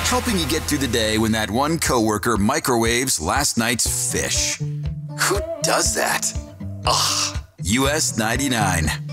helping you get through the day when that one coworker microwaves last night's fish. Who does that? Ugh. US 99.